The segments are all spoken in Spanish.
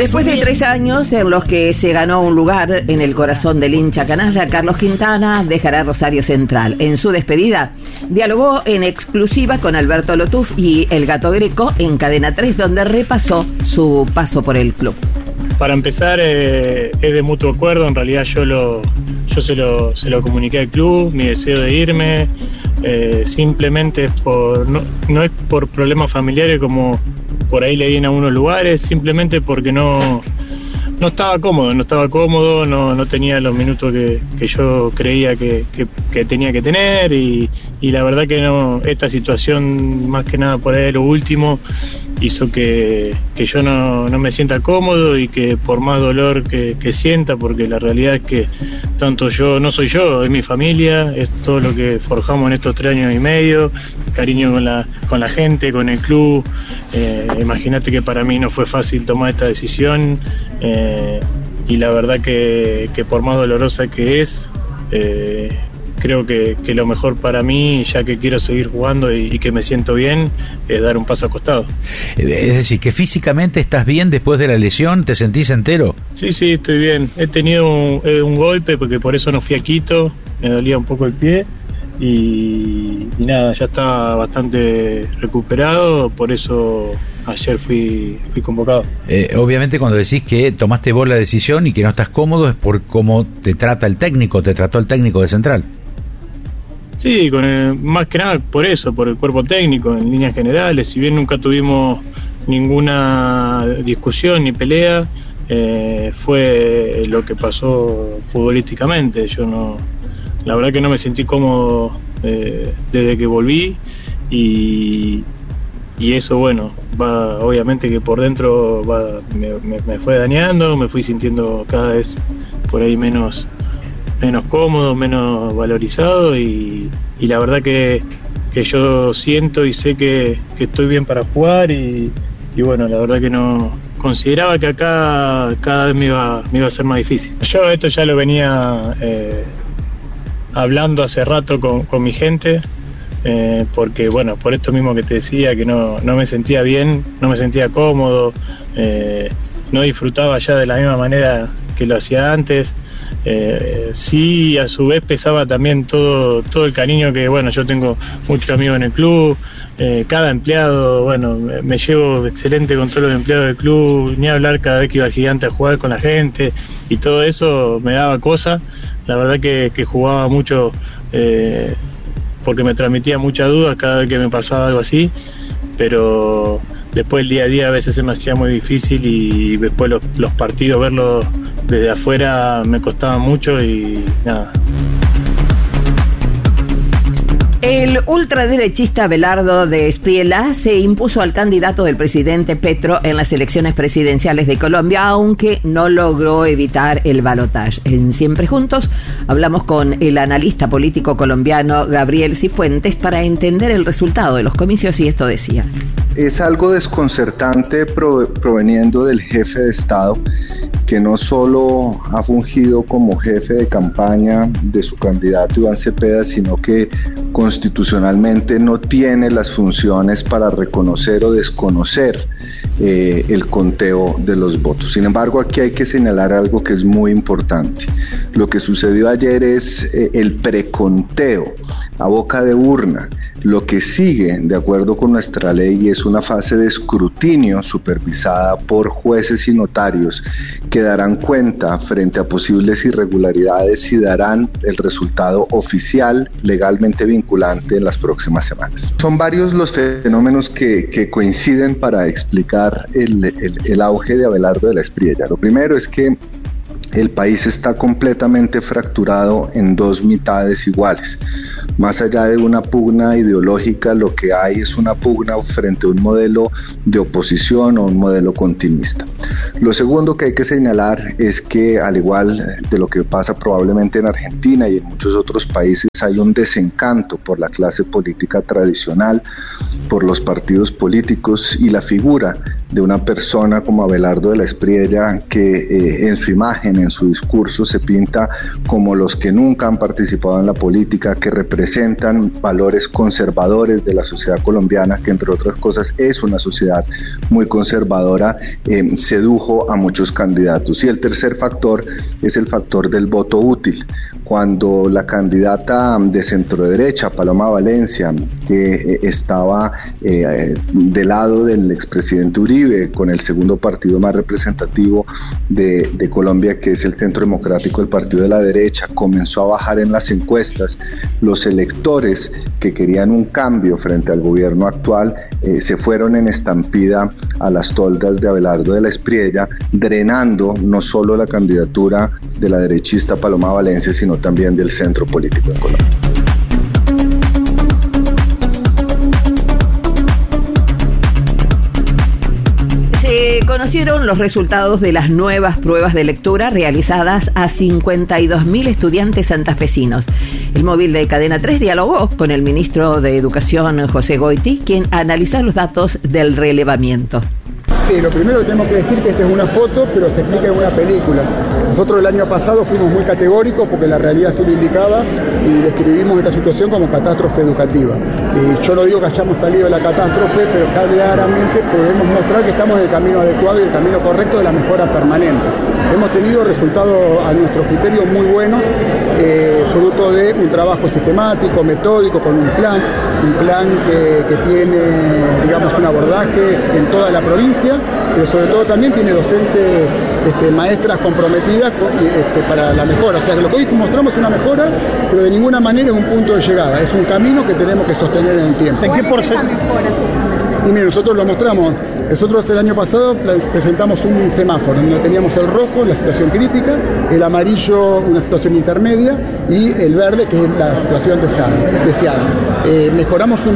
Después de 3 años en los que se ganó un lugar en el corazón del hincha canalla, Carlos Quintana dejará Rosario Central. En su despedida, dialogó en exclusiva con Alberto Lotuf y el Gato Greco en Cadena 3, donde repasó su paso por el club. Para empezar, es de mutuo acuerdo. En realidad yo se lo comuniqué al club, mi deseo de irme. Simplemente no es por problemas familiares como por ahí leí en algunos lugares, simplemente porque no estaba cómodo, no tenía los minutos que yo creía que tenía que tener y la verdad que no, esta situación más que nada por ahí lo último hizo que yo no me sienta cómodo y que por más dolor que sienta, porque la realidad es que tanto yo, no soy yo, es mi familia, es todo lo que forjamos en estos 3 años y medio, cariño con la gente, con el club. Imagínate que para mí no fue fácil tomar esta decisión y la verdad que por más dolorosa que es, creo que lo mejor para mí, ya que quiero seguir jugando y que me siento bien, es dar un paso al costado. Es decir, que físicamente estás bien después de la lesión, ¿te sentís entero? Sí, estoy bien. He tenido un golpe, porque por eso no fui a Quito, me dolía un poco el pie y nada, ya estaba bastante recuperado, por eso ayer fui convocado. Obviamente cuando decís que tomaste vos la decisión y que no estás cómodo es por cómo te trató el técnico de Central. Sí, más que nada por eso, por el cuerpo técnico en líneas generales. Si bien nunca tuvimos ninguna discusión ni pelea, fue lo que pasó futbolísticamente. La verdad que no me sentí cómodo desde que volví y eso, bueno, obviamente que por dentro me fue dañando, me fui sintiendo cada vez por ahí menos cómodo, menos valorizado y la verdad que yo siento y sé que estoy bien para jugar y bueno, la verdad que no consideraba que acá cada vez me iba a ser más difícil. Yo esto ya lo venía hablando hace rato con mi gente, porque bueno, por esto mismo que te decía, que no me sentía bien, no me sentía cómodo, no disfrutaba ya de la misma manera que lo hacía antes. Sí, a su vez pesaba también todo el cariño que, bueno, yo tengo muchos amigos en el club, cada empleado, bueno, me llevo excelente con todos los empleados del club, ni hablar cada vez que iba al Gigante a jugar con la gente y todo eso me daba cosa. La verdad que jugaba mucho porque me transmitía muchas dudas cada vez que me pasaba algo así, pero después el día a día a veces se me hacía muy difícil y después los partidos verlos desde afuera me costaba mucho y nada. El ultraderechista Abelardo de Espriella se impuso al candidato del presidente Petro en las elecciones presidenciales de Colombia, aunque no logró evitar el balotaje. En Siempre Juntos hablamos con el analista político colombiano Gabriel Cifuentes para entender el resultado de los comicios y esto decía. Es algo desconcertante proveniendo del jefe de Estado, que no solo ha fungido como jefe de campaña de su candidato Iván Cepeda, sino que constitucionalmente no tiene las funciones para reconocer o desconocer el conteo de los votos. Sin embargo, aquí hay que señalar algo que es muy importante. Lo que sucedió ayer es el preconteo a boca de urna. Lo que sigue, de acuerdo con nuestra ley, es una fase de escrutinio supervisada por jueces y notarios que darán cuenta frente a posibles irregularidades y darán el resultado oficial legalmente vinculante en las próximas semanas. Son varios los fenómenos que coinciden para explicar el auge de Abelardo de la Espriella. Lo primero es que el país está completamente fracturado en 2 mitades iguales. Más allá de una pugna ideológica, lo que hay es una pugna frente a un modelo de oposición o un modelo continuista. Lo segundo que hay que señalar es que, al igual de lo que pasa probablemente en Argentina y en muchos otros países, hay un desencanto por la clase política tradicional, por los partidos políticos y la figura de una persona como Abelardo de la Espriella que en su imagen, en su discurso se pinta como los que nunca han participado en la política, que representan valores conservadores de la sociedad colombiana, que entre otras cosas es una sociedad muy conservadora, sedujo a muchos candidatos. Y el tercer factor es el factor del voto útil. Cuando la candidata de centroderecha, Paloma Valencia, que estaba del lado del expresidente Uribe, con el segundo partido más representativo de Colombia, que es el Centro Democrático, el partido de la derecha, comenzó a bajar en las encuestas, los electores que querían un cambio frente al gobierno actual se fueron en estampida a las toldas de Abelardo de la Espriella, drenando no solo la candidatura de la derechista Paloma Valencia, sino también del centro político en Colombia. Se conocieron los resultados de las nuevas pruebas de lectura realizadas a 52.000 estudiantes santafesinos. El móvil de Cadena 3 dialogó con el ministro de Educación, José Goiti, quien analizó los datos del relevamiento. Sí, lo primero que tenemos que decir que esta es una foto, pero se explica en una película. Nosotros el año pasado fuimos muy categóricos porque la realidad sí lo indicaba y describimos esta situación como catástrofe educativa. Yo no digo que hayamos salido de la catástrofe, pero claramente podemos mostrar que estamos en el camino adecuado y el camino correcto de la mejora permanente. Hemos tenido resultados a nuestro criterio muy buenos, fruto de un trabajo sistemático, metódico, con un plan que tiene, digamos, un abordaje en toda la provincia, pero sobre todo también tiene docentes, maestras comprometidas para la mejora. O sea, que lo que hoy mostramos es una mejora, pero de ninguna manera es un punto de llegada, es un camino que tenemos que sostener en el tiempo. ¿En qué porcentaje? Y mire, nosotros lo mostramos. Nosotros el año pasado presentamos un semáforo donde teníamos el rojo, la situación crítica, el amarillo, una situación intermedia, y el verde, que es la situación deseada. Mejoramos un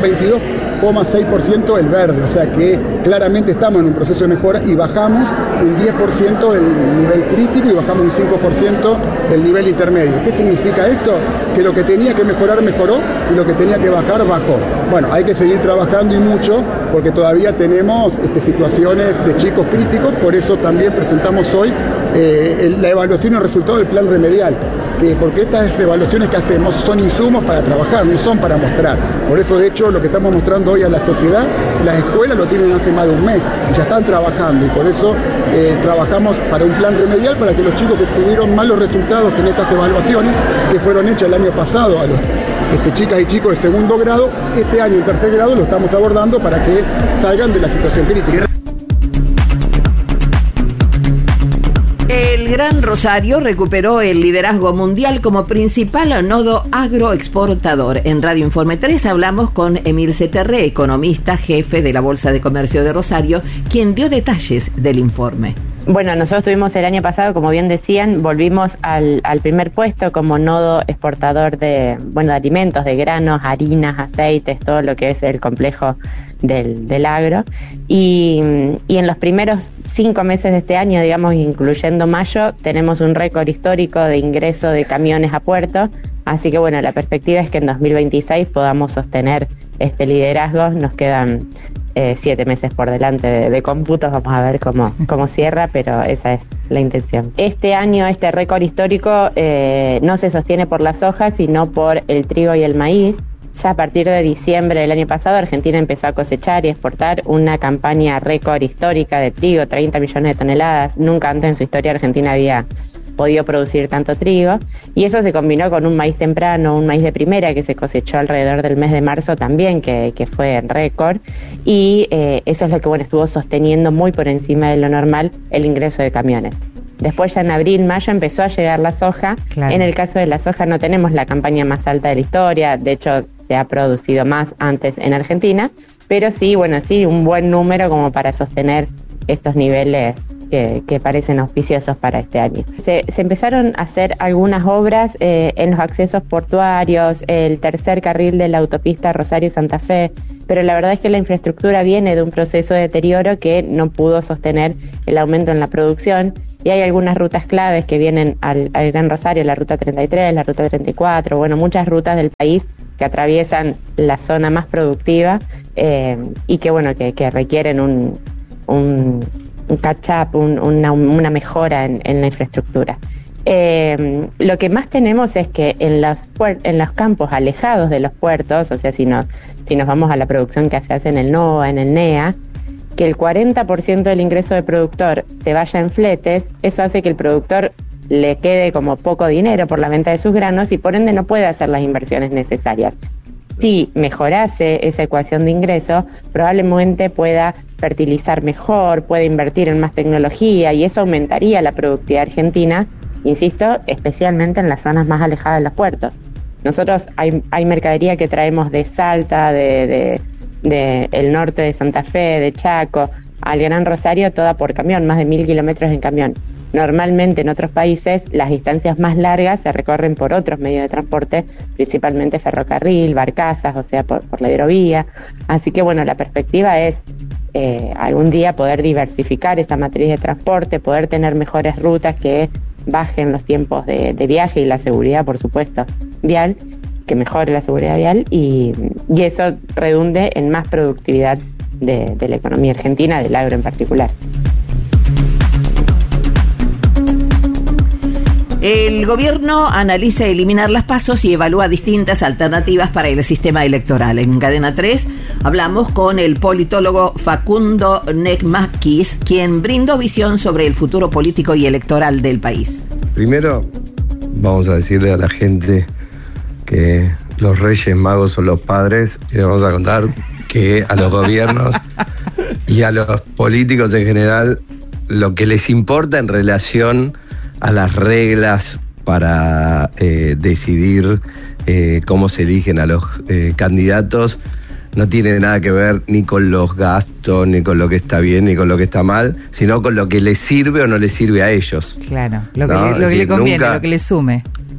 22,6% el verde, o sea que claramente estamos en un proceso de mejora y bajamos un 10% el nivel crítico y bajamos un 5% el nivel intermedio. ¿Qué significa esto? Que lo que tenía que mejorar mejoró y lo que tenía que bajar bajó. Bueno, hay que seguir trabajando y mucho porque todavía tenemos situaciones de chicos críticos, por eso también presentamos hoy la evaluación y el resultado del plan remedial. Porque estas evaluaciones que hacemos son insumos para trabajar, no son para mostrar. Por eso, de hecho, lo que estamos mostrando hoy a la sociedad, las escuelas lo tienen hace más de un mes y ya están trabajando, y por eso trabajamos para un plan remedial para que los chicos que tuvieron malos resultados en estas evaluaciones que fueron hechas el año pasado a los chicas y chicos de segundo grado, este año en tercer grado lo estamos abordando para que salgan de la situación crítica. El Gran Rosario recuperó el liderazgo mundial como principal nodo agroexportador. En Radio Informe 3 hablamos con Emilce Terré, economista, jefe de la Bolsa de Comercio de Rosario, quien dio detalles del informe. Bueno, nosotros tuvimos el año pasado, como bien decían, volvimos al primer puesto como nodo exportador de alimentos, de granos, harinas, aceites, todo lo que es el complejo del agro. Y en los primeros 5 meses de este año, digamos, incluyendo mayo, tenemos un récord histórico de ingreso de camiones a puerto. Así que bueno, la perspectiva es que en 2026 podamos sostener este liderazgo. Nos quedan 7 meses por delante de cómputos, vamos a ver cómo cierra, pero esa es la intención. Este año, este récord histórico no se sostiene por la soja, sino por el trigo y el maíz. Ya a partir de diciembre del año pasado, Argentina empezó a cosechar y exportar una campaña récord histórica de trigo, 30 millones de toneladas. Nunca antes en su historia Argentina había podido producir tanto trigo, y eso se combinó con un maíz temprano, un maíz de primera que se cosechó alrededor del mes de marzo también, que fue récord, y eso es lo que estuvo sosteniendo muy por encima de lo normal el ingreso de camiones. Después ya en abril, mayo empezó a llegar la soja. Claro. En el caso de la soja no tenemos la campaña más alta de la historia, de hecho se ha producido más antes en Argentina, pero sí, un buen número como para sostener estos niveles que parecen auspiciosos para este año. Se empezaron a hacer algunas obras en los accesos portuarios, el tercer carril de la autopista Rosario-Santa Fe, pero la verdad es que la infraestructura viene de un proceso de deterioro que no pudo sostener el aumento en la producción, y hay algunas rutas claves que vienen al Gran Rosario, la ruta 33, la ruta 34, muchas rutas del país que atraviesan la zona más productiva y que requieren un catch-up, una mejora en la infraestructura. Lo que más tenemos es que en los campos alejados de los puertos, o sea, si nos vamos a la producción que se hace en el NOA, en el NEA, que el 40% del ingreso del productor se vaya en fletes, eso hace que el productor le quede como poco dinero por la venta de sus granos y por ende no puede hacer las inversiones necesarias. Si mejorase esa ecuación de ingresos, probablemente pueda fertilizar mejor, puede invertir en más tecnología y eso aumentaría la productividad argentina, insisto, especialmente en las zonas más alejadas de los puertos. Nosotros hay mercadería que traemos de Salta, de el norte de Santa Fe, de Chaco, al Gran Rosario, toda por camión, más de 1.000 kilómetros en camión. Normalmente en otros países las distancias más largas se recorren por otros medios de transporte, principalmente ferrocarril, barcazas, o sea, por la hidrovía. Así que bueno, la perspectiva es algún día poder diversificar esa matriz de transporte, poder tener mejores rutas que bajen los tiempos de viaje y la seguridad, por supuesto, vial, que mejore la seguridad vial y eso redunde en más productividad de la economía argentina, del agro en particular. El gobierno analiza eliminar las PASO y evalúa distintas alternativas para el sistema electoral. En Cadena 3 hablamos con el politólogo Facundo Nekmakis, quien brindó visión sobre el futuro político y electoral del país. Primero, vamos a decirle a la gente que los Reyes Magos son los padres y les vamos a contar que a los gobiernos y a los políticos en general lo que les importa en relación a las reglas para decidir cómo se eligen a los candidatos no tiene nada que ver ni con los gastos, ni con lo que está bien, ni con lo que está mal, sino con lo que les sirve o no les sirve a ellos. Claro, lo que le conviene, lo que le sume.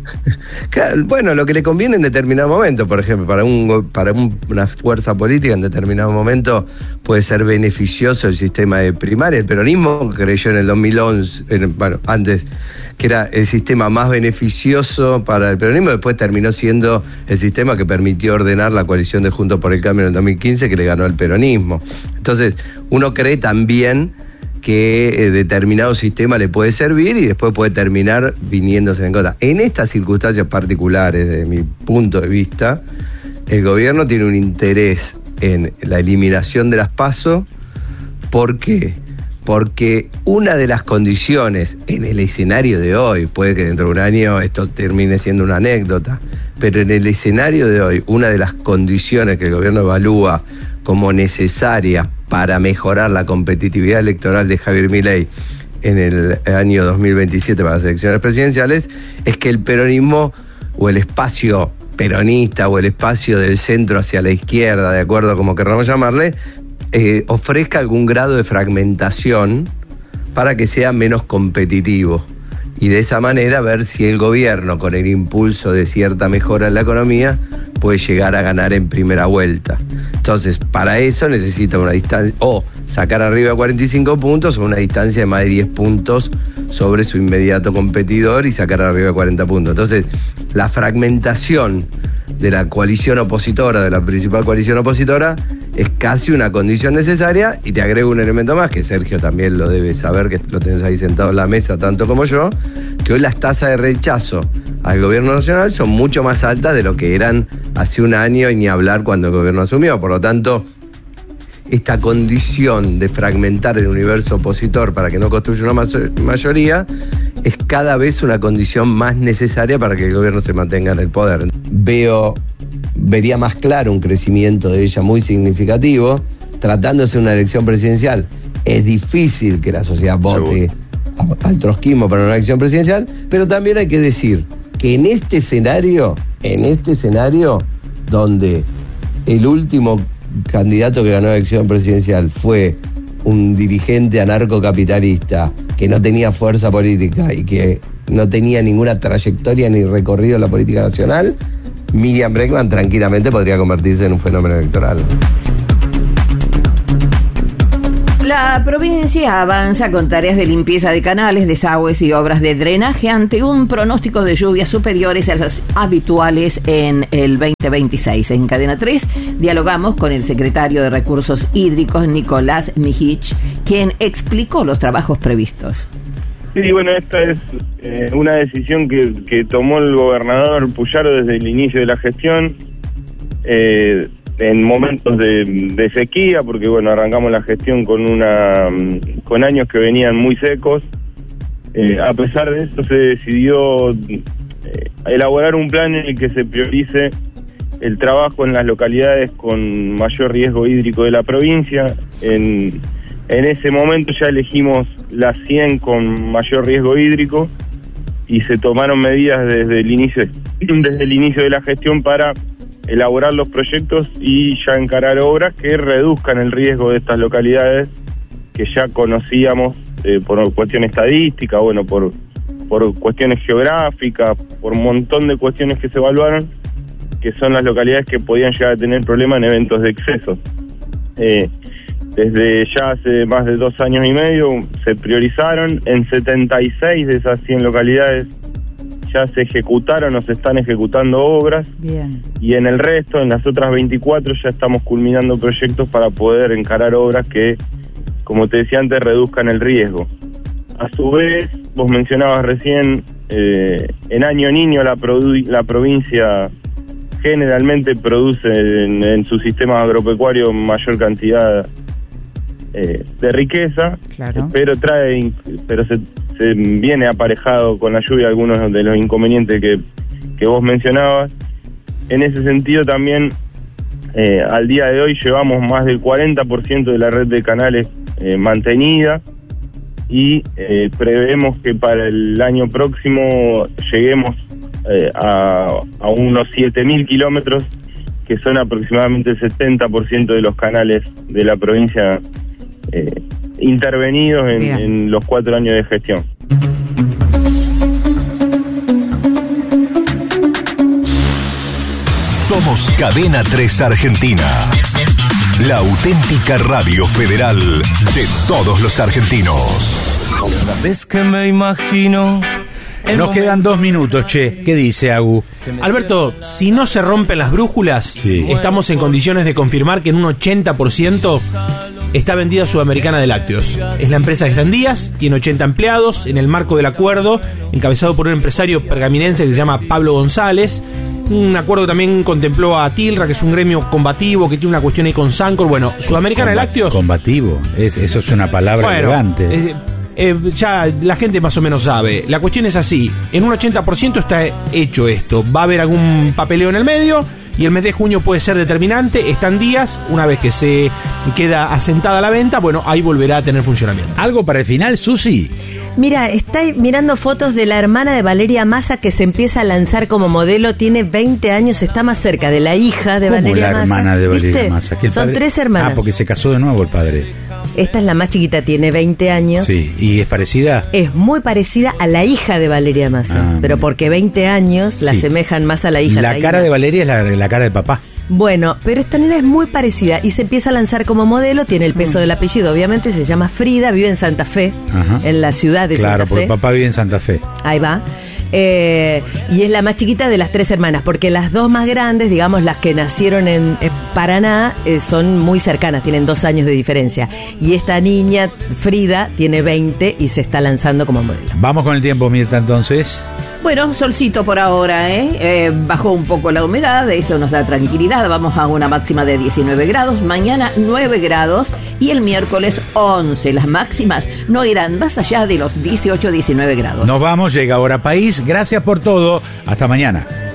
Bueno, lo que le conviene en determinado momento, por ejemplo, para una fuerza política en determinado momento puede ser beneficioso el sistema de primaria. El peronismo creyó en el 2011, antes, que era el sistema más beneficioso para el peronismo, después terminó siendo el sistema que permitió ordenar la coalición de Juntos por el Cambio en el 2015, que le ganó al peronismo. Entonces, uno cree también que determinado sistema le puede servir y después puede terminar viniéndose en contra. En estas circunstancias particulares, desde mi punto de vista, el gobierno tiene un interés en la eliminación de las PASO. ¿Por qué? Porque una de las condiciones en el escenario de hoy, puede que dentro de un año esto termine siendo una anécdota, pero en el escenario de hoy, una de las condiciones que el gobierno evalúa como necesaria para mejorar la competitividad electoral de Javier Milei en el año 2027 para las elecciones presidenciales, es que el peronismo o el espacio peronista o el espacio del centro hacia la izquierda, de acuerdo a como queramos llamarle, ofrezca algún grado de fragmentación para que sea menos competitivo y de esa manera ver si el gobierno, con el impulso de cierta mejora en la economía, puede llegar a ganar en primera vuelta. Entonces, para eso necesita una distancia, o sacar arriba 45 puntos o una distancia de más de 10 puntos sobre su inmediato competidor y sacar arriba 40 puntos. Entonces, la fragmentación de la coalición opositora, de la principal coalición opositora, es casi una condición necesaria. Y te agrego un elemento más, que Sergio también lo debe saber, que lo tenés ahí sentado en la mesa tanto como yo, que hoy las tasas de rechazo al gobierno nacional son mucho más altas de lo que eran hace un año y ni hablar cuando el gobierno asumió. Por lo tanto, esta condición de fragmentar el universo opositor para que no construya una mayoría es cada vez una condición más necesaria para que el gobierno se mantenga en el poder. Vería más claro un crecimiento de ella muy significativo. Tratándose de una elección presidencial, es difícil que la sociedad vote al trotskismo para una elección presidencial, pero también hay que decir que en este escenario donde el último candidato que ganó la elección presidencial fue un dirigente anarcocapitalista que no tenía fuerza política y que no tenía ninguna trayectoria ni recorrido en la política nacional, Miriam Bregman tranquilamente podría convertirse en un fenómeno electoral. La provincia avanza con tareas de limpieza de canales, desagües y obras de drenaje ante un pronóstico de lluvias superiores a las habituales en el 2026. En Cadena 3 dialogamos con el secretario de Recursos Hídricos, Nicolás Mijich, quien explicó los trabajos previstos. Sí, bueno, esta es una decisión que tomó el gobernador Puyaro desde el inicio de la gestión, en momentos de sequía, porque bueno, arrancamos la gestión con años que venían muy secos. A pesar de eso se decidió elaborar un plan en el que se priorice el trabajo en las localidades con mayor riesgo hídrico de la provincia. En ese momento ya elegimos las 100 con mayor riesgo hídrico y se tomaron medidas desde el inicio de la gestión para elaborar los proyectos y ya encarar obras que reduzcan el riesgo de estas localidades que ya conocíamos por cuestión estadística, bueno, por cuestiones geográficas, por un montón de cuestiones que se evaluaron, que son las localidades que podían llegar a tener problemas en eventos de exceso. Desde ya hace más de 2 años y medio se priorizaron. En 76 de esas 100 localidades ya se ejecutaron o se están ejecutando obras. Bien. Y en el resto, en las otras 24, ya estamos culminando proyectos para poder encarar obras que, como te decía antes, reduzcan el riesgo. A su vez, vos mencionabas recién, en Año Niño la provincia generalmente produce en su sistema agropecuario mayor cantidad de riqueza, claro. pero se viene aparejado con la lluvia algunos de los inconvenientes que vos mencionabas. En ese sentido también, al día de hoy llevamos más del 40% de la red de canales mantenida y prevemos que para el año próximo lleguemos a unos 7.000 kilómetros, que son aproximadamente el 70% de los canales de la provincia intervenidos en los 4 años de gestión. Somos Cadena 3 Argentina, la auténtica radio federal de todos los argentinos. Cada vez que me imagino... Nos quedan 2 minutos, che. ¿Qué dice Agu? Alberto, si no se rompen las brújulas, estamos en condiciones de confirmar que en un 80% está vendida Sudamericana de Lácteos. Es la empresa que está en Díaz, tiene 80 empleados, en el marco del acuerdo, encabezado por un empresario pergaminense que se llama Pablo González. Un acuerdo que también contempló a Tilra, que es un gremio combativo, que tiene una cuestión ahí con Sancor. Bueno, Sudamericana de Lácteos... Combativo, eso es una palabra elegante. Ya la gente más o menos sabe. La cuestión es así: en un 80% está hecho esto. Va a haber algún papeleo en el medio y el mes de junio puede ser determinante. Están días, una vez que se queda asentada la venta, bueno, ahí volverá a tener funcionamiento. ¿Algo para el final, Susi? Mira, está mirando fotos de la hermana de Valeria Massa que se empieza a lanzar como modelo. Tiene 20 años, está más cerca de la hija de Valeria Massa. ¿Cómo la hermana de Valeria Massa? Son 3 hermanas. Porque se casó de nuevo el padre. Esta es la más chiquita, tiene 20 años. Sí, ¿y es parecida? Es muy parecida a la hija de Valeria Massa, pero porque 20 años la asemejan más a la hija. La cara de Valeria es la cara de papá. Bueno, pero esta nena es muy parecida y se empieza a lanzar como modelo, tiene el peso del apellido, obviamente, se llama Frida, vive en Santa Fe, en la ciudad de Santa Fe. Claro, porque papá vive en Santa Fe. Ahí va. Y es la más chiquita de las 3 hermanas, porque las 2 más grandes, digamos las que nacieron en Paraná, son muy cercanas, tienen 2 años de diferencia. Y esta niña, Frida, tiene 20 y se está lanzando como modelo. Vamos con el tiempo, Mirta, entonces. Bueno, solcito por ahora, bajó un poco la humedad, eso nos da tranquilidad. Vamos a una máxima de 19 grados, mañana 9 grados y el miércoles 11. Las máximas no irán más allá de los 18-19 grados. Nos vamos, llega Hora País. Gracias por todo. Hasta mañana.